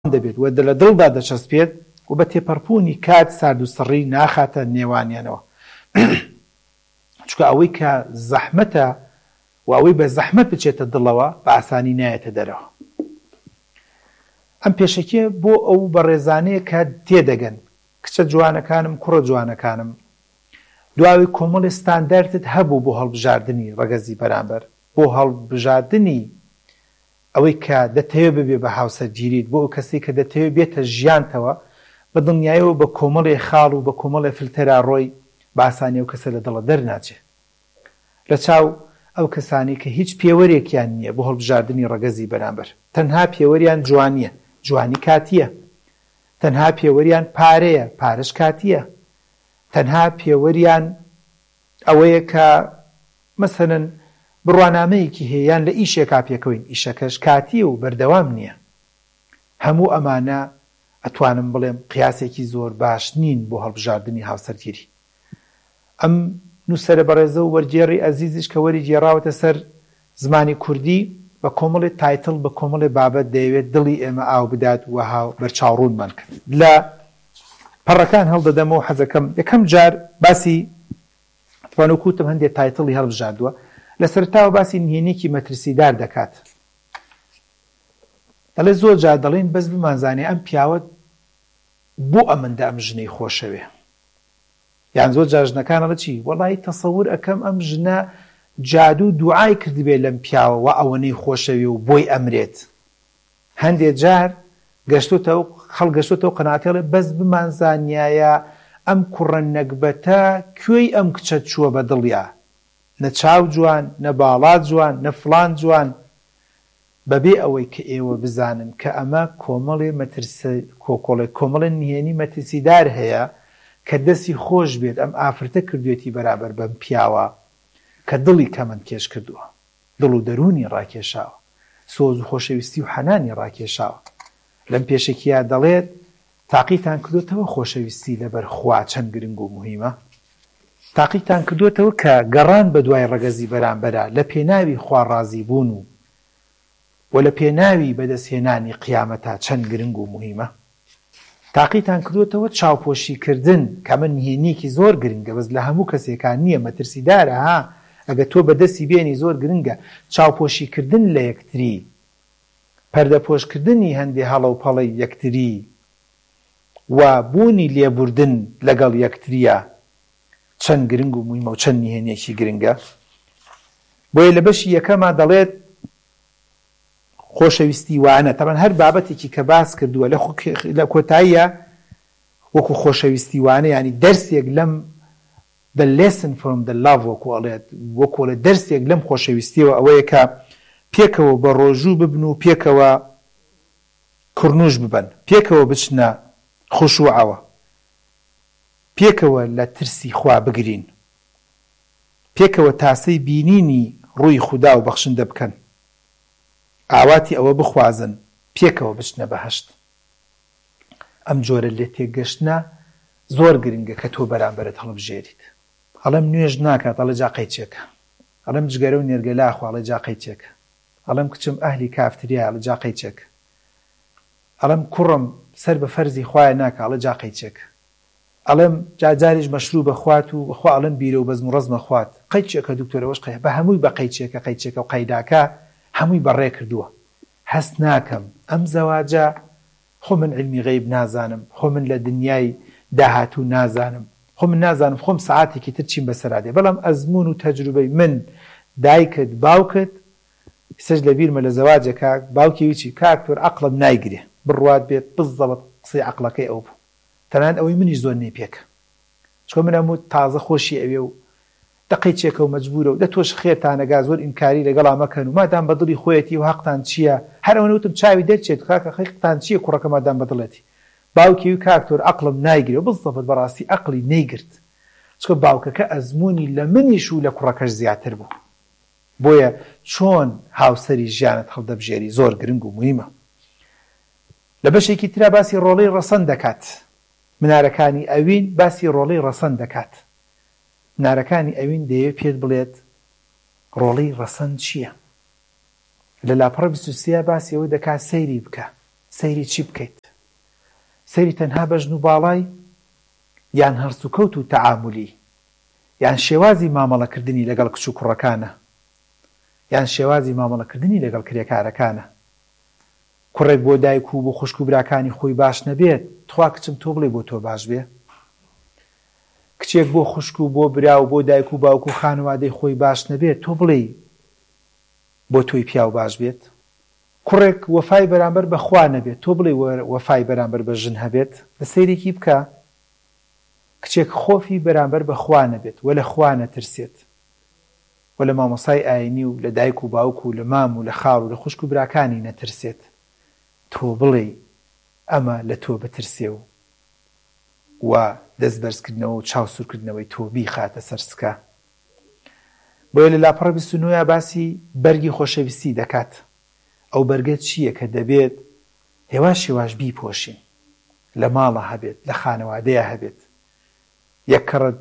دەبێت و لە دڵدا دەچەسپێت و بە تێپەڕبوونی کات سارد و سڕی ناخاتە نێوانیانەوە چونکە ئەوەی کە زەحمەتە و ئەوەی بە زەحمەت بچێتە دڵەوە بە ئاسانی نایەتە دەرەوە. ئەم پێشەکیە بۆ ئەو بەڕێزانەیە کە تێدەگەن کچە جوانەکانم کوڕە جوانەکانم دواوی کۆمەڵی ستاندەردت هەبوو بۆ هەڵبژاردننی ڕەگەزی بەرامبەر بۆ هەڵبژاردننی ئەوەی کە دەتەوێت ببێ بە هاوسەرگیریت بۆ ئەو کەسی کە دەتەوێت بێتە ژیانتەوە بە دڵنیایەوە بە کۆمەڵی خاڵ و بە کۆمەڵی فلتەرا ڕۆی بە ئاسانی ئەو کەسە لە دڵە دەرناچێت لە چاو ئەو کەسانی کە هیچ پێوەرێکیان نییە بۆ هەڵبژاردننی ڕەگەزی بەرامبەر تەنها پێوەریان جوانیە جوانی کاتیە تەنها پێوەریان پارەیە پارەش کاتیە تەنها پێوەریان ئەوەیە کە مەسەلەن بڕوانامەیەکی هەیەیان لە ئیشێکا پێکەوین ئیشەکەش کاتی و بەردەوام نییە. هەموو ئەمانە ئەتوانم بڵێم قیاسێکی زۆر باش نین بۆ هەڵبژاردننی هاوسەرگیری. ئەم نووسەرە بەڕێزە و وەرگێڕی ئەزیزش کە وەری گێڕاوەتە سەر زمانی کوردی بە کۆمەڵی تایتڵ بە کۆمەڵی بابەت دەیەوێت دڵی ئێمە ئاو بدات و بەرچاوڕوونمان کرد. لە پەڕەکان هەڵدەدەمەوە حەزەکەم یەکەم جار باسی توانوکوتم هەندێک تایتڵی هەڵبژاردووە لە سەرتاوە باسی نهێنێکی مەترسیدار دەکات. دەڵێ زۆر جار دەڵێن بەس بمانزانێ ئەم پیاوە بۆ ئەمەندە ئەم ژنەی خۆشەوێ یان زۆر جار ژنەکانەڵە چی وەڵی تەسەور ئەەکەم ئەم ژنە جادو دوعای کردبێ لەم پیاوە و ئەوەنەی خۆشەوێ و بۆی ئەمرێت. هەندێک جار خەڵگەشتۆتەوە قەناتێڵێ بەس بمانزانیایە ئەم کوڕە نەکبەتە کوێی ئەم کچە چووە بە دڵیا نە چاو جوان نە باڵات جوان نە فڵان جوان بەبێ ئەوەی کە ئێوە بزانن کە ئەمە کۆمەڵی نهێنی مەترسیدار هەیە کە دەستی خۆش بێت ئەم ئافرەتە کردوێتی بەرابەر بەم پیاوە کە دڵی کەمەند کێش کردووە دڵ و دەرونی ڕاکێشاوە سۆز و خۆشەویستی و حەنانی ڕاکێشاوە. لەم پێشێکیە دەڵێت تاقیتان کردوتەوە خۆشەویستی لەبەر خوا چەند گرنگ و مهمە تاقیتان کردوتەوە کە گەڕان بە دوای ڕەگەزی بەرامبەرە لە پێناوی خوا ڕازی بوون و لە پێناوی بەدەستهێنانی قیامەتە چەند گرنگ و مهمە. تاقیتان کردوتەوە چاوپۆشیکردن کە من نهێنیەکی زۆر گرنگە بەس لە هەموو کەسێکان نییە مەترسیدارە ها ئەگە تۆ بەدەستی بێنی زۆر گرنگە چاوپۆشیکردن لە یەکتری پەردەپۆشکردنی هەندێک هەڵە و پەڵەی یەکتری و بوونی لێبوردن لەگەڵ یەکتریە چەند گرنگ و مهمە و چەند نهێنیەکی گرنگە. بۆیە لە بەشی یەکەما دەڵێت خۆشەویستی وانە تەمان هەر بابەتێکی کە باس کردووە لە کۆتاییە وەکو خۆشەویستی وانە ینی دەرسێک لەم the lesson from the love وەکو لە دەرسێک لەم خۆشەویستیەوە ئەوەیە کە پێکەوە بە ڕۆژوو ببن و پێکەوە کوڕنوش ببن پێکەوە بچنە خوشوعەوە پێکەوە لە ترسی خوا بگرین پێکەوە تاسەی بینینی ڕووی خودا و بەخشندە بکەن ئاواتی ئەوە بخوازن پێکەوە بچنە بەهەشت. ئەم جۆرە لێ تێگەشتنە زۆر گرنگە کە تۆ بەرامبەرت هەڵبژێریت. ئەڵێم نوێژ ناکات ئەڵێ جا قەیچێکە ئەڵێم جگەرە و نێرگەلاخوا ئەڵێ جا قەیچێکە ئەڵێم کچم ئەهلی کافتریا ئەڵێ جا قەیچێکە ئەڵێم کوڕم سەر بە فەرزی خوایە ناکە ئەڵێ جا قەیچێکە ئەڵێم جاجاریش مەشروب بەخوات و بەخوا ئەڵێم بیرە و بەزم و ڕەزمە خوات قەیچێکە دوکتۆرەوەش قەیە بە هەمووی بە قەیچێکە و قەیداکە هەمووی بەڕێ کردووە. هەست ناکەم ئەم زەواجە خۆ من علمی غەیب نازانم خۆ من لە دنیای داهاتوو نازانم خۆ من نازانم خۆم سەعاتێکی تر چیم بەسەرا دێ بەڵام ئەزمون و تەجروبەی من دایکت باوکت سەج لە بیرمە لە زەواجەکە باوکی ویچی کاکتۆر عەقڵم نایگرێ بڕوات بێت بزەڵت قسەی عەقڵەکەی ئەو بوو تەنانەت ئەوەی منیش زۆر نێ پێکە چکە من هەموو تازە خۆشی ئەوێ و دەقەیچێکە و مەجبورە و دە تۆش خێرتانەگا زۆر ئینکاری لەگەڵا مەکەن و مادام بەدڵی خۆیەتی و حەقتان چییە هەر ئەوەنە وتم چاوی دەرچێت کاکە حەقتان چییە کوڕەکە مادام بەدڵەتی باوکی و کاکتۆر عەقڵم نایگرێ و بزەفت بەڕاستی عەقڵی نەیگرت چکە باوکەکە ئەزموونی لە منیش و لە کوڕەکەش زیاتر بوو. بۆیە چۆن هاوسەری ژیانت هەڵدەبژێری زۆر گرنگ و مهمە. لە بەشێکی ترا باسی ڕۆڵەی ڕەسەن دەکات منارەکانی ئەوین باسی ڕۆڵەی ڕەسەن دەکات. منارەکانی ئەوین دەیەوێت پێت بڵێت ڕۆڵەی ڕەسەن چییە. لە لاپەڕە 23 باسی ئەوە دەکات سەیری بکە سەیری چی بکەیت؟ سەیری تەنها بەژن و باڵای یان هەرس و کەوت و تەعاملی، یان شێوازی مامەڵەکردنی لەگەڵ کچ و کوڕەکانە، یان شێوازی مامەڵەکردنی لەگەڵ کرێکارەکانە. کوڕێک بۆ دایک و بۆ خوشک و براکانی خۆی باش نەبێت، تخوا کچم تۆ بڵێ بۆ تۆ باش بێ. کچێک بۆ خوشک و بۆ برا و بۆ دایک و باوک و خانەوادەی خۆی باش نەبێت، تۆ بڵێ بۆ تۆی پیاو باش بێت. کوڕێک وەفای بەرامبەر بە خوا نەبێت، تۆ بڵێ وەفای بەرامبەر بە ژن هەبێت. لە سەیرێکی بکە. کچێک خۆفی بەرامبەر بە خوا نەبێت و لە خوا نەترسێت و لە مامۆسای ئاینی و لە دایک و باوک و لە مام و لە خاڵ و لە خوشک و براکانی نەترسێت، تۆ بڵێ ئەمە لە تۆ بترسێ و دەست بەرزکردنەوە و چاوسورکردنەوەی تۆ بیخاتە سەرسکە. بۆیە لە لاپەڕە 29 باسی بەرگی خۆشەویستی دەکات. ئەو بەرگە چییە کە دەبێت هێواش شێواش بیپۆشین، لە ماڵە هەبێت، لە خانەوادەیە هەبێت. یەک کەڕە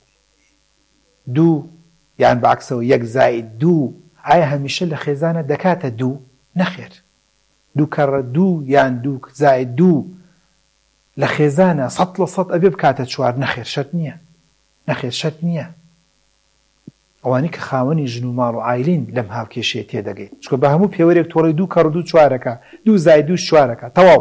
دوو یان بەعکسەوە یەک زائید دوو ئایا هەمیشە لە خێزانە دەکاتە دوو؟ نەخێر. دوو کەڕە دوو یان دوو زائید دوو لە خێزانە 100% ئەبێ بکاتە 4. نەخێر، شەرت نییە. نەخێر، شەرت نییە. ئەوانی کە خاوەنی ژن و ماڵ و عایلین لەم هاوکێشەیە تێدەگەیت. چکە بە هەموو پێوەرێک تۆڵی دوو کەڕ دوو 4ەکە، دوو زائید دوو 4ەکە تەواو.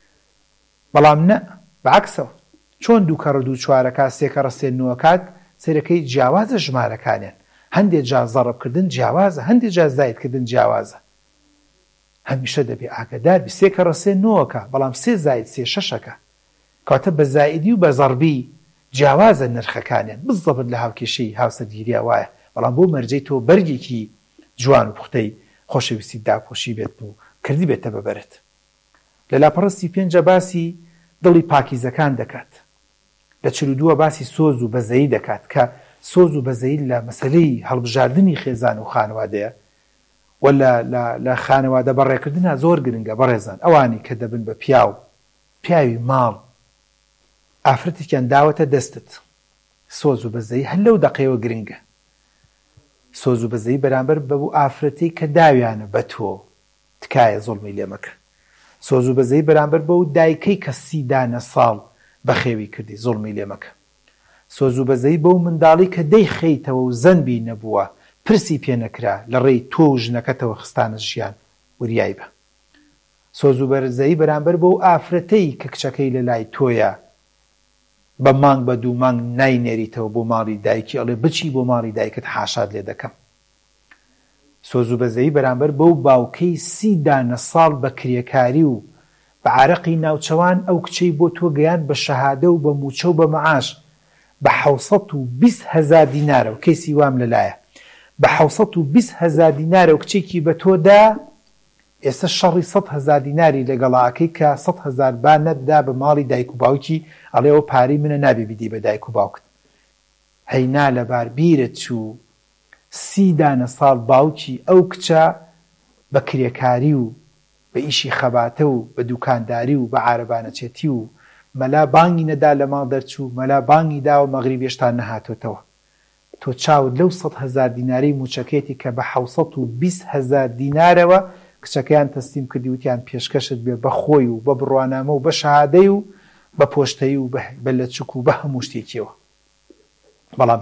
بەڵام نە، بەعکسەوە چۆن دوو کەڕ دوو 4ەکە 3 کەڕە 3 9کات سەرەکەی جیاوازە ژمارەکانیان. هەندێک جا زەڕبکردن جیاوازە، هەندێک جا زایدکردن جیاوازە. هەمیشە دەبێ ئاگادار بی 3 کەڕە 3 9کە، بەڵام 3 زائید 3 6ەکە. کاتە بە زائیدی و بە زەڕبی جیاوازە نرخەکانیان. بزەبت لە هاوکێشەی هاوسەرگیریە وایە، بەڵام بۆ مەرجەی تۆ بەرگێکی جوان و پوختەی خۆشەویستی داپۆشی بێت و کردی بێتە بەبەرت. لە لاپەڕە 35 باسی دڵی پاکیزەکان دەکات. لە 42 باسی سۆز و بەزەیی دەکات کە سۆز و بەزەیی لە مەسەلەی هەڵبژاردننی خێزان و خانەوادەیە و لە خانەوادە بەڕێکردنە زۆر گرنگە. بەڕێزان ئەوانی کە دەبن بە پیاوی ماڵ ئافرەتێکیان داوەتە دەستت، سۆز و بەزەیی هەر لەو دەقەیەوە گرنگە. سۆز و بەزەیی بەرامبەر بەبوو ئافرەتی کە داویانە بە تۆ تکایە زوڵمی لێ مەکە. سۆز و بەزەیی بەرامبەر بەو دایکەی کە 30 دانە ساڵ بەخێوی کردی زوڵمی لێ مەکە. سۆز و بەزەیی بەو منداڵی کە دەی خەیتەوە و زەنبی نەبووە، پرسی پێ نەکرا لە ڕێی تۆ و ژنەکەتەوە خستانە ژیان وریای بە. سۆز و بەزەیی بەرامبەر بەو ئافرەتەی کە کچەکەی لە لای تۆیە، بە مانگ بە 2 مانگ ناینێریتەوە بۆ ماڵی دایکی، ئەڵێ بچی بۆ ماڵی دایکت حاشاد لێ دەکەم. سۆز و بەزەیی بەرامبەر بەو باوکەی 30 دانە ساڵ بە کرێکاری و بە عارەقی ناوچەوان ئەو کچەی بۆ تۆ گەیان بە شەهادە و بە موچە و بە مەعاش بە 720,000 دینارە و کەیسی وام لەلایە، بە 720,000 دینارە و کچێکی بە تۆدا ئێستا شەڕی 100,000 دیناری لەگەڵاکەی کە 100,000 با نەتدا بە ماڵی دایک و باوکی، ئەڵێ ئەوە پارەی منە نابێ بیدی بە دایک و باوکت. هەینا لەبار بیرت چوو 30 دانە ساڵ باوکی ئەو کچە بە کرێکاری و بە ئیشی خەباتە و بە دوکانداری و بە عارەبانەچێتی و مەلا بانگی نەدا لە ماڵ دەرچوو، مەلا بانگی داوە مەغریب هێشتا نەهاتۆتەوە. تۆ چاوت لەو 100,000 دیناری موچەکەیەتی کە بە 720,000 دینارەوە کچەکەیان تەسلیم کردی وتیان پێشکەشت بێ بە خۆی و بە بڕوانامە و بە شەهادەی و بە پۆشتەی و بە لەچوک و بە هەموو شتێکیەوە. بەڵام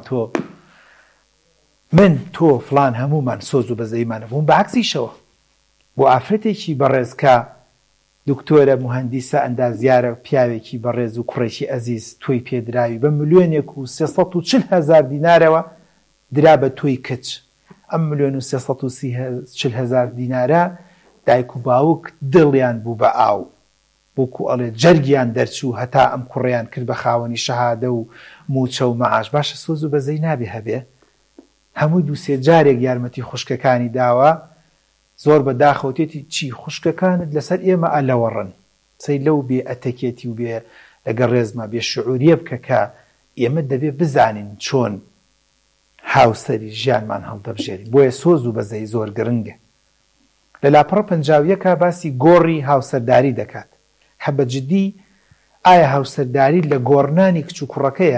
تۆ فلان هەمومان سۆز و بەزەیمانە بوون بەعکسیشەوە. بۆ ئافرەتێکی بەڕێزکە دکتۆرە مهندیسە ئەندازیارە پیاوێکی بەڕێز و کوڕێکی ئەزیز تۆی پێدراوی بە 1,340,000 دینارەوە درا بە تۆی کچ. ئەم 1,340,000 دینارە دایک و باوک دڵیان بوو بە ئاو، بۆکو ئەڵێ جەرگیان دەرچوو هەتا ئەم کوڕیان کرد بە خاوەنی شەهادە و موچە و مەعاش. باشە سۆز و بەزەی نابێ هەبێ. هەمووی 2-3 جارێک یارمەتی خوشکەکانی داوە، زۆر بەداخەوتێتی چی خوشکەکانت لەسەر ئێمە ئەلەوەڕن، سەی لەو بێ ئەتەکێتی و بێ لەگە ڕێزمە بێ شعوریە بکە کە ئێمە دەبێ بزانین چۆن هاوسەری ژیانمان هەڵدەبژێری. بۆیە سۆز و بەزەی زۆر گرنگە. لە لاپەڕە 51 باسی گۆڕی هاوسەرداری دەکات. حەبە جدی ئایا هاوسەرداری لە گۆڕنانی کچ و کوڕەکەیە؟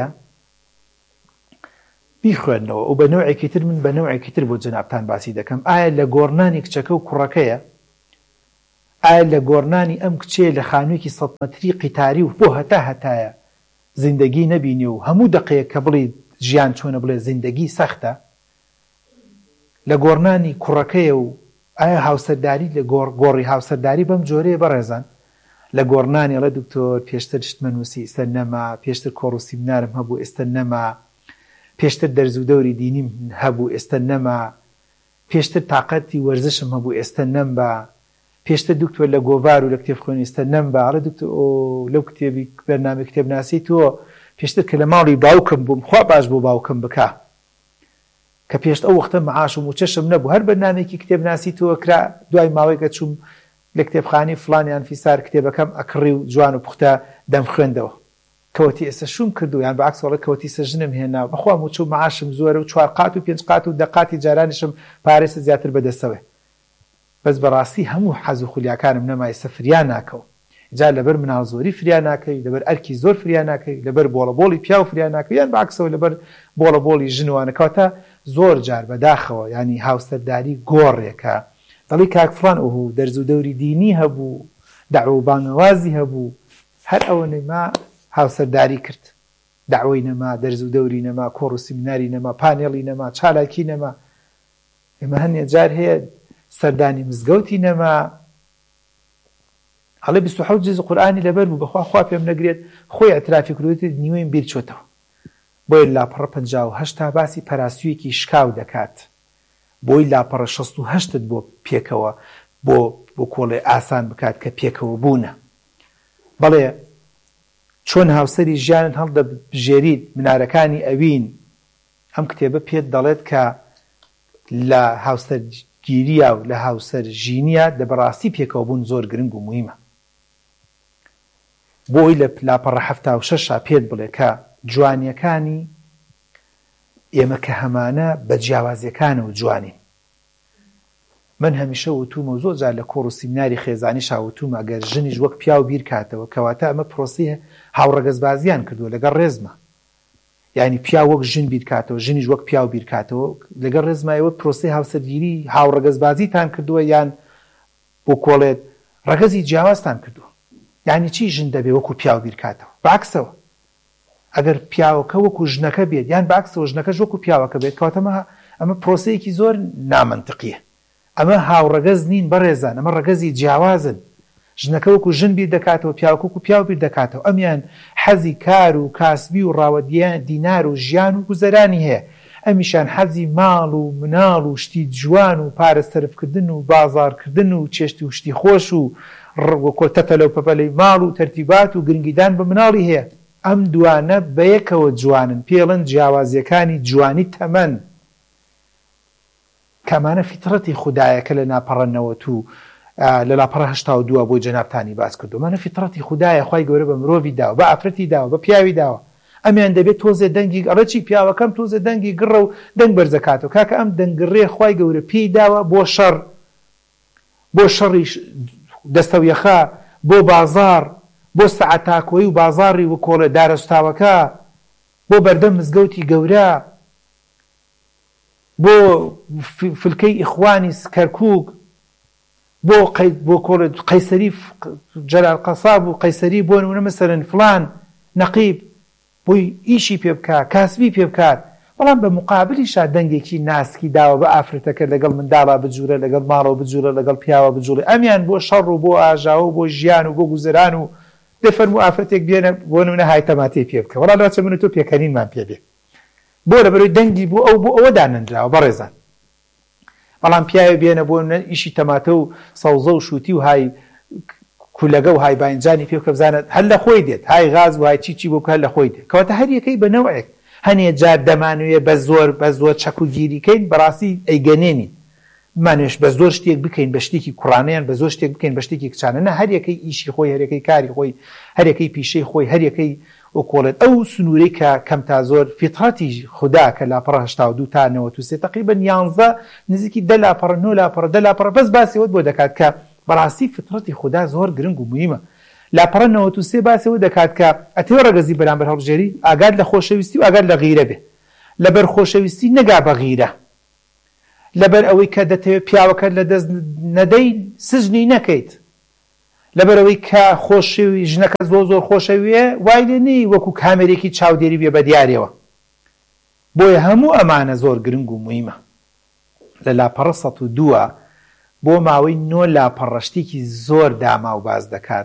بیخوێنەوە و بە نەوعێکی تر من بە نەوعێکی تر بۆ جەنابتان باسی دەکەم. ئایا لە گۆڕنانی کچەکە و کوڕەکەیە؟ ئایا لە گۆڕنانی ئەم کچێ لە خانوویەکی 100 مەتری قیتاری و بۆ هەتایە زیندگی نەبینی و هەموو دقەیەک کە بڵێ ژیان چۆنە بڵێ زیندگی سەختە لە گۆڕنانی کوڕەکەیە و ئایا هاوسەرداری لە گۆڕی هاوسەرداری بەم جۆرەیە بەڕێزان لە گۆڕنانی ئەڵێ دکتۆر پێشتر شتمە نووسی ئێستا نەما پێشتر کۆڕ و سیمینارم هەبوو ئێستا نەما پێشتر دەرز و دەوری دینیم هەبوو ئێستا نەما پێشتر تااقەتی وەرزشم هەبوو ئێستا نەمبا پێشتر دکتۆر لە گۆڤار و لە کتێب خوێن ئێستا نەمبا ئەڵێ دکتۆر لەو کتێبی بەرنامە کتێب ناسی تۆ پێشتر کە لە ماڵی باوکم بووم خوا باش بۆ باوکم بکە کە پێشت ئەو وەختە مەعاشم و چەشم نەبوو هەر بەرنامێکی کتێب ناسی تۆ کرا دوای ماوەیەکە چووم لە کتێبخانەی فڵانیان فیسار کتێبەکەم ئەکڕی و جوان و پوختە دەم خوێندەوە کەوتی ئێستا شوم کردو یان بەعکس وەڵێ کەوتی سەژنم هێنا بەخوا موچوو مەعاشم زۆرە و 4 قات و 5 قات و دەقاتی جارانیشم پارێسە زیاتر بەدەستەوە بەس بەڕاستی هەموو حەز و خولیاکانم نەما ئێستا فریان ناکەوە جا لەبەر مناڵ زۆری فریان ناکەی لەبەر ئەرکی زۆر فریان ناکەی لەبەر بۆڵەبۆڵی پیا و فریان ناکەی یان بەعکسەوە لەبەر بۆڵەبۆڵی ژنوانە کەواتە زۆر جار بەداخەوە ینی هاوسەرداری گۆڕێکە دەڵی کاک فڵان ئەوهوو دەرز و دەوری دینی هەبوو دەعوە و بانگەوازی هەبوو هەر ئەوەنەی ما هاوسەرداری کرد دەعوەی نەما دەرز و دەوری نەما کۆڕ و سیمیناری نەما پانێڵی نەما چالاکی نەما ئێمە هەنێ جار هەیە سەردانی مزگەوتی نەما هەڵێ 27 جزء قورئانی لەبەر بوو بەخوا خوا پێم نەگرێت خۆی ئەترافی کردوێتی نیوەیم بیر چۆتەوە بۆی لاپەڕە 58 تا باسی پەراسوویەکی شکاو دەکات بۆی لاپەڕە 68 بۆ پێکەوە بۆ کۆڵێ ئاسان بکات کە پێکەوە بوونە بەڵێ چۆن هاوسەری ژیانت هەڵدەبژێریت منارەکانی ئەوین ئەم کتێبە پێت دەڵێت کە لە هاوسەرگیریە و لە هاوسەرژینیە دەبڕاستی پێکەوە بوون زۆر گرنگ و موهیمە بۆی لە لاپەڕە 76 پێت بڵێ کە جوانیەکانی ئێمە کە هەمانە بە جیاوازیەکانەوە جوانین من هەمیشە وتومە زۆر جار لە کۆڕ و سیمیناری خێزانی شاوتومە ئەگەر ژنیش وەک پیا و بیر کاتەوە کەواتە ئەمە پرۆسی هاوڕەگەزبازیان کردووە لەگەڵ ڕێزمە یعنی پیا وەک ژن بیر کاتەوە ژنیش وەک پیا و بیر کاتەوە لەگەڵ ڕێزمایەوە پرۆسی هاوسەرگیری هاوڕەگەزبازیتان کردووە یان بۆ کۆڵێت ڕەگەزی جیاوازتان کردووە یعنی چی ژن دەبێ وەکو پیا و بیر کاتەوە بەعکسەوە ئەگەر پیاوەکە وەکو ژنەکە بێت یان بەعکسەوە ژنەکەش وەکو پیاوەکە بێت کەواتە ئەمە پرۆسەیەکی زۆر نامەنتقیە ئەمە هاوڕەگەز نین بەڕێزان ئەمە ڕەگەزی جیاوازن ژنەکە وەکو ژن بیر دەکاتەوە پیاوەکە وەکو پیاو بیر دەکاتەوە ئەمیان حەزی کار و کاسبی و ڕاوەدیان دینار و ژیان و گوزەرانی هەیە ئەمیشان حەزی ماڵ و مناڵ و شتی جوان و پارەستەرفکردن و بازارکردن و چێشتی و شتی خۆش و کۆتەتە لەو پەپەلەی ماڵ و تەرتیبات و گرنگیدان بە مناڵی هەیە ئەم دوانە بەیەکەوە جوانن پێڵن جیاوازیەکانی جوانی تەمەن کەمانە فیترەتی خوددایە کە لە ناپەڕەنەوە تو لە لاپەڕە 82 بۆی جەنابتانی باس کردو مانە فیترەتی خوددایە خوای گەورە بە مرۆڤی داوە بە ئافرەتی داوە بە پیاوی داوە ئەمیان دەبێت تۆزێ دەنگی ئەڕەچی پیاوەکەم تۆزێ دەنگی گڕە و دەنگ بەرزەکاتەوە کاکە ئەم دەنگڕێ خوای گەورە پێی داوە بۆ شەڕی دەستەویەخە بۆ بازار بۆ سەعاتاکۆی و بازاڕی و کۆڵە دارەستاوەکە بۆ بەردەم مزگەوتی گەورە بۆ فلکەی ئیخوانی کەرکووک بۆ کۆڵە قەیسەری جەلال قەساب و قەیسەری بۆ نمونە مەسەرەن فڵان نەقیب بۆی ئیشی پێ بکات کاسبی پێ بکات بەڵام بە مقابلیشا دەنگێکی ناسکی داوە بە ئافرەتەکە لەگەڵ منداڵا بجوورە لەگەڵ ماڵەوە بجوورە لەگەڵ پیاوە بجوڵێ ئەمیان بۆ شەڕ و بۆ ئاژاوە و بۆ ژیان و بۆ گوزەران و دەفەرموو ئافرەتێک بێنە بۆ نمونە هایتەماتەی پێ بکە وەڵا لەوەچە من تۆ پێکەنینمان پێ بێ بۆ لەبەرەوەی دەنگی بۆ ئەوە دانەنراوە بەڕێزان بەڵام پیاوە بێنە بۆ ئیشی تەماتە و سەوزە و شووتی و های کولەگە و های باینجانی پێ بکە بزانێت هەر لە خۆی دێت های غاز و های چی بۆ هەر لە خۆی دێت کەواتە هەر یەکەی بە نەوەیەک هەنێ جار دەمانوێت بە زۆر چەک و گیریکەین بەڕاستی ئەیگەنێنین مانوێش بە زۆر شتێک بکەین بە شتێکی کوڕانەیان بە زۆر شتێک بکەین بە شتێکی کچانە نە هەر یەکەی ئیشی خۆی هەر یەکەی کاری خۆی هەر یەکەی پیشەی خۆی هەر یەکەی وەکۆڵێت ئەو سنوورەی کە کەم تا زۆر فیترەتی خوددا کە لاپەڕە 82 تا 93 تقریبا 11 نزیکی 10 لاپەڕە 9 لاپەڕە 10 لاپەڕە بەس باسیەوەت بۆ دەکات کە بەڕاستی فیترەتی خوددا زۆر گرنگ و موهیمە لاپەڕە 93 باسیەوە دەکات کە ئەتەوە ڕەگەزی بەرامبەر هەڵبژێری ئاگاد لە خۆشەویستی و ئاگاد لە غیرە بێ لەبەر خۆشەویستی نەگا بە غیرە لەبەر ئەوەی کە دەتەوێت پیاوەکە لە دەست نەدەی سزنی نەکەیت لەبەرەوەی کە خۆشەوی ژنەکە زۆر خۆشەویە وای لێ نی وەکو کامێرێکی چاودێری بێ بە دیارەوە. بۆیە هەموو ئەمانە زۆر گرنگ و موهیمە. لە لاپەڕە 102 بۆ ماوەی 9 لاپەڕەشتێکی زۆر داما و باز دەکات.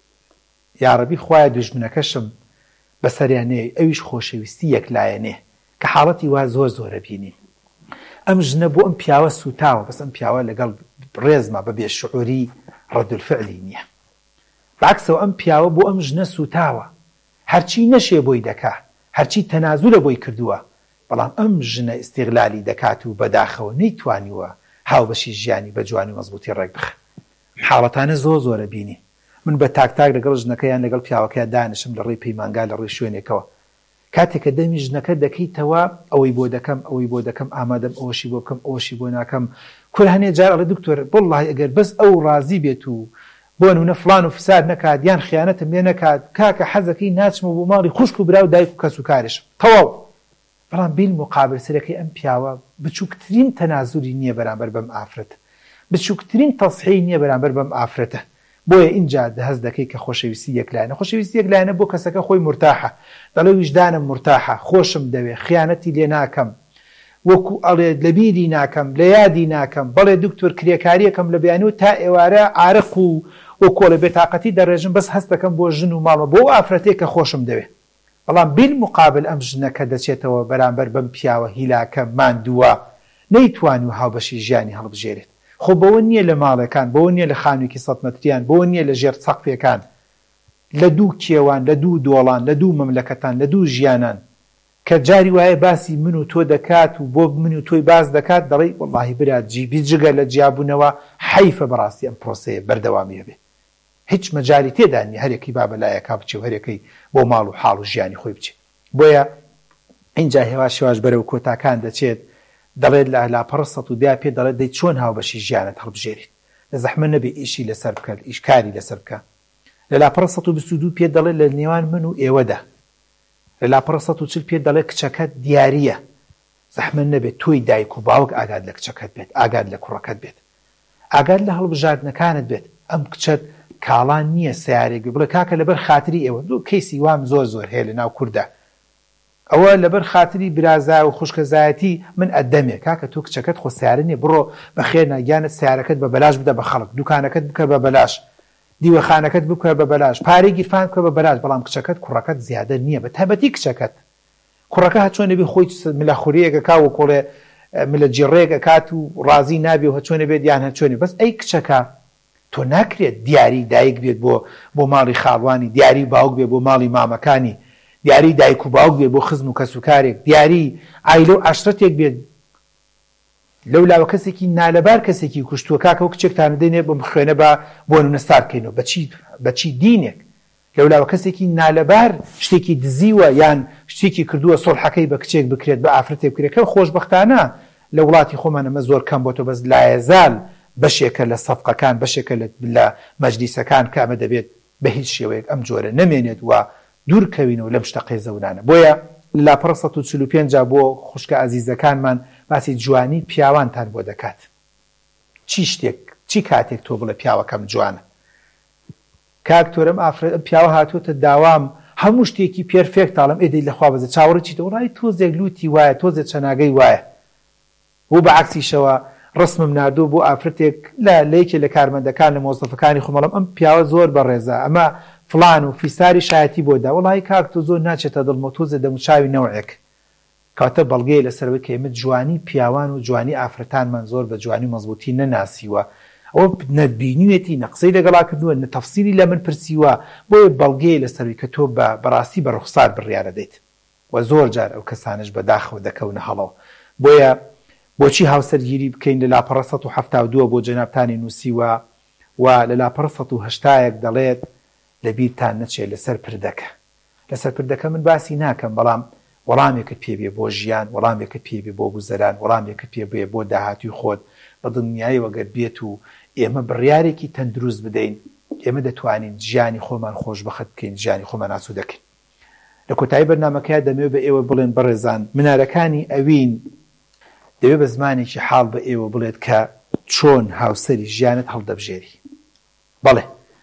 یاڕەبی خوایە دوژمنەکەشم بەسەریانەیە ئەویش خۆشەویستی یەکلایەنێ کە حاڵەتی وا زۆرە بینین. ئەم ژنە بۆ ئەم پیاوە سوتاوە، بەس ئەم پیاوە لەگەڵ ڕێزمە بە بێشعوری ڕەدولفعلی نییە. بەعکسەوە ئەم پیاوە بۆ ئەم ژنە سوتاوە، هەرچی نەشێ بۆی دەکا، هەرچی تەنازولە بۆی کردووە، بەڵام ئەم ژنە ئیستیغلالی دەکات و بەداخەوە نەیتوانیوە هاوبەشی ژیانی بە جوانی مەزبوطی ڕێک بخە. حاڵەتانە زۆرە بینی. من بە تاک لەگەڵ ژنەکەیان لەگەڵ پیاوەکەیان دانیشم لە ڕێی پەیمانگا لە ڕێی شوێنێکەوە. کاتێککە دەمی ژنەکە دەکەیتەوە ئەوەی بۆ دەکەم ئامادەم ئەوەشی بۆ بکەم ئەوەشی بۆ ناکەم. کور هەنێ جار ئەڵێ دکتۆر وەڵڵاهی ئەگەر بەس ئەو ڕازی بێت و بۆ نمونە فڵان و فساد نەکات یان خیانەتم لێ نەکات کاکە حەزەکەی ناچمە بۆ ماڵی خوشک و برا و دایک و کەس و کارشم تەواو. بەڵام بیل مقابل سەرەکەی ئەم پیاوە بچووکترین تەنازوری نییە بەرامبەر بەم ئافرەتە، بچووکترین تەسحی نییە بەرامبەر بەم ئافرەتە. بۆیە اینجا دەهەز دەکەی کە خۆشەویستی یەکلایەنە. خۆشەویستی یەکلایەنە بۆ کەسەکە خۆی مرتاحە، دەڵێ ویژدانم مرتاحە، خۆشم دەوێ، خیانەتی لێ ناکەم، وەکو ئەڵێ لەبیری ناکەم، لە یادی ناکەم، بەڵێ دکتۆر کرێکاریەکەم لە بەیانی و تا ئێوارە عارق و کۆڵە بێتاقەتی دەڕێژم، بەس هەست دەکەم بۆ ژن و ماڵمە بۆ ئافرەتێک کە خۆشم دەوێ. بەڵام بیل مقابل ئەم ژنەکە دەچێتەوە بەرامبەر بەم پیاوە هیلاکە ماندووە نەیتوانی و هاوبەشی ژیانی هەڵبژێرێت. خۆ بەوە نییە لە ماڵەکان، بەوە نییە لە خانوویەکی 100 مەتریان، بەوە نییە لە ژێر سەقفەکان، لە دوو کێوان، لە دوو دۆڵان، لە دوو مەملەکەتان، لە دوو ژیانان کە جاری وایە باسی من و تۆ دەکات و بۆ من و تۆی باز دەکات دەڵێ وەڵڵاهی برا جیبی جگە لە جیابوونەوە حەیفە بەڕاستی ئەم پرۆسەیە بەردەوامیە بێ. هیچ مەجالی تێدا نیە هەرێکی با بەلایەکا بچێ و هەرێکەی بۆ ماڵ و حاڵ و ژیانی خۆی بچێ. بۆیە اینجا هێواش شێواش بەرەو کۆتاکان دەچێت، دەڵێت لە لاپەڕە 110 پێ دەڵێت دەی چۆن هاوبەشی ژیانت هەڵبژێریت، لە زەحمە نەبێ ئیشی لەسەر بکات، ئیشکاری لەسەر بکە. لە لاپەڕە 122 پێ دەڵێت لە نێوان من و ئێوەدا. لە لاپەڕە 140 پێ دەڵێت کچەکەت دیارە، زەحمە نەبێت تۆی دایک و باوک ئاگاد لە کچەکەت بێت، ئاگاد لە کوڕەکەت بێت، ئاگاد لە هەڵبژاردنەکانت بێت. ئەم کچەت کاڵان نییە سیارێک بڵێ کاکە لەبەر خاتری ئێوە کەیسی وام زۆر هەیە لە ناو کووردا، ئەوە لەبەر خاتری برازا و خوشکەزایەتی من ئەدەمێ کاکە تۆ کچەکەت خۆ سیارە نیە، بڕۆ بەخێر ناگیانت سیارەکەت بە بەلاش بدە بە خەڵک، دوکانەکەت بکە بە بەلاش، دیوەخانەکەت بکە بە بەلاش، پارەی گیرفان بکە بە بەلاش. بەڵام کچەکەت کوڕەکەت زیادە نییە، بە تایبەتی کچەکەت. کوڕەکە هەچۆنە بێ خۆی ملەخوریەکە کا و کۆڵێ ملە جیڕێکە کات و ڕازی نابێ و هەچۆنە بێت یان هەچۆنی، بەس ئەی کچەکە تۆ ناکرێت دیاری دایک بێت بۆ ماڵی خاڵوانی، دیاری باوک بێت بۆ ماڵی مامەکانی، دیاری دایک و باوک بێت بۆ خزم و کەسوکارێک، دیاری ئایلە و عەشرەتێک بێت. لەولاوە کەسێکی نالەبار کەسێکی کوشتووە کاکە و کچێکتان دێنێ بۆ خوێنە بۆ نونەستار بکەینەوە بەچی دینێک. لەولاوە کەسێکی نالەبار شتێکی دزیوە یان شتێکی کردووە سۆڵحەکەی بە کچێک بکرێت بە ئافرەتێک بکرێت، کە خۆشبەختانە لە وڵاتی خۆمان ئەمە زۆر کەم بۆتەوە، بەس لایەزال بەشێکە لە سەفقەکان، بەشێکە لە مەجلیسەکان کە ئەمە دەبێت بە هیچ شێوەیەک ئەم جۆرە نەمێنێت و دوورکەوینەوە لەم شتە قێزەونانە. بۆیە لاپەڕە 145 جا بۆ خوشکە ئازیزەکانمان باسی جوانی پیاوانتان بۆ دەکات. چی کاتێک تۆ بڵێ پیاوەکەم جوانە، کاکتۆرم ئافرەت پیاوە هاتوۆتە داوام هەموو شتێکی پێرفێکتاڵم ئێدەی لەخوا بەزە چاوەڕێکی دەوڕای تۆزێک لوتی وایە، تۆزێک چەناگەی وایە. و بە عەکسیشەوە ڕسمم نردوو بۆ ئافرەتێک لە یەکێ لە کارمەندەکان لە مۆزەفەکانی خۆمەڵم ئەم پیاوە زۆر بەڕێزە، ئەمە فڵان و فیساری شایەتی بۆدا، وەڵی کاک تۆ زۆر ناچێتە دڵمە تۆزە دەموچاوی نەوعێک. کاتە بەڵگەی لەسەرەوەی کە ئێمە جوانی پیاوان و جوانی ئافرەتانمان زۆر بە جوانی مەزبوطی نەناسیوە، ئەوە نەبینوێتی نەقسەی لەگەڵا کردووە، نەتەفسیری لە من پرسیوە، بۆیە بەڵگەی لەسەروی کە تۆ بەڕاستی بە ڕوخسار بڕیارە دەیت و زۆر جار ئەو کەسانش بەداخەوە دەکەونە هەڵەوە. بۆیە بۆچی هاوسەرگیری بکەین لە لاپەڕە 172 بۆ جەنابتانی نووسیوە و لە لاپەڕە 180 دەڵێت لەبیرتان نەچێت لەسەر پردەکە. لەسەر پردەکە من باسی ناکەم، بەڵام وەڵامێکت پێبێ بۆ ژیان، وەڵامێکت پێبێ بۆ گوزەران، وەڵامێکت پێبێ بۆ داهاتوی خۆت بە دڵنیایی وەگەر بێت و ئێمە بڕیارێکی تەندروست بدەین، ئێمە دەتوانین ژیانی خۆمان خۆشبەخت بکەین، ژیانی خۆمان ئاسوودە دەکەین. لە کۆتایی بەرنامەکەیە دەمەوێت بە ئێوە بڵێن بەڕێزان منارەکانی ئەوین دەوێت بە زمانێکی حاڵ بە ئێوە بڵێت کە چۆن هاوسەری ژیانت هەڵدەبژێری. بەڵێ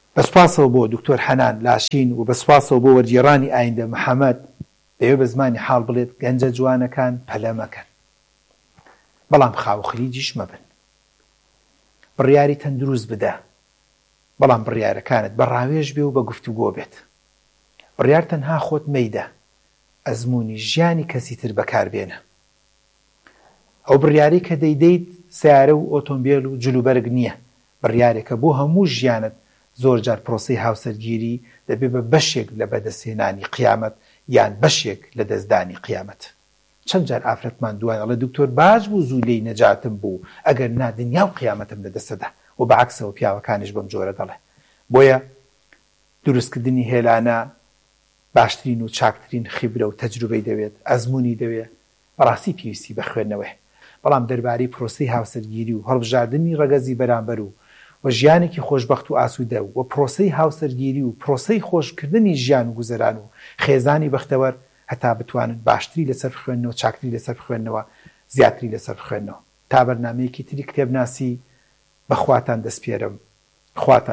بەسپاسەوە بۆ دکتۆر حەنان لاشین و بەسپاسەوە بۆ وەرگێڕانی ئایندە محەممەد دەوێت بە زمانی حاڵ بڵێت گەنجە جوانەکان پەلە مەکەن بەڵام خاو خلیجیش مەبن بڕیاری تەندروست بدە بەڵام بڕیارەکانت بە ڕاوێژ بێ و بە گفتوگۆ بێت بڕیار تەنها خۆت مەیدە ئەزموونی ژیانی کەسی تر بەکاربێنە ئەو بڕیاری کە دەیدەیت سیارە و ئۆتۆمبیل و جلوبەرگ نییە بڕیارێکە بۆ هەموو ژیانت زۆر جار پرۆسەی هاوسەرگیری دەبێت بە بەشێک لە بەدەستهێنانی قیامەت یان بەشێک لە دەستدانی قیامەت چەند جار ئافرەتمان دوایە ئەڵێ دکتۆر باش بوو زوو لێی نەجاتم بوو ئەگەر نا دنیا و قیامەتم لەدەستەدا و بەعەکسەوە پیاوەکانیش بەم جۆرە دەڵێ بۆیە دروستکردنی هێلانە باشترین و چاکترین خیبرە و تەجروبەی دەوێت ئەزموونی دەوێت بەڕاستی پێویستی بە خوێندنەوەی بەڵام دەربارەی پرۆسەی هاوسەرگیری و هەڵبژاردننی ڕەگەزی بەرامبەر و ژیانێکی خۆشبەخت و ئاسوودە و پرۆسەی هاوسەرگیری و پرۆسەی خۆشکردنی ژیان و گوزەران و خێزانی بەختەوەر هەتا بتوانن باشتری لەسەر بخوێنەوە چاکتری لەسەر بخوێنەوە زیاتری لەسەر بخوێنەوە تا بەرنامەیەکی تری کتێبناسی بەخواتان دەسپێرم خواتان